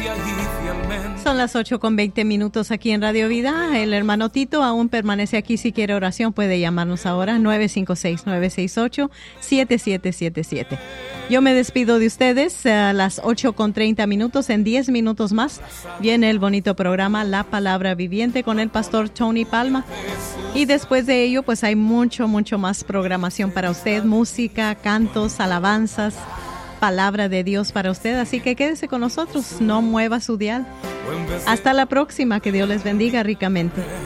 Son las 8:20 aquí en Radio Vida. El hermano Tito aún permanece aquí. Si quiere oración, puede llamarnos ahora, 956-968-7777. Yo me despido de ustedes a las 8:30. En 10 minutos más viene el bonito programa La Palabra Viviente con el pastor Tony Palma. Y después de ello, pues hay mucho más programación para usted. Música, cantos, alabanzas, palabra de Dios para usted. Así que quédese con nosotros, no mueva su dial. Hasta la próxima, que Dios les bendiga ricamente.